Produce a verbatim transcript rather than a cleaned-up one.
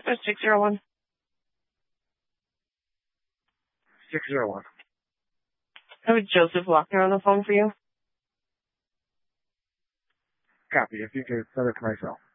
six zero one. six zero one. I have Joseph Lochner on the phone for you. Copy. If you could send it to myself.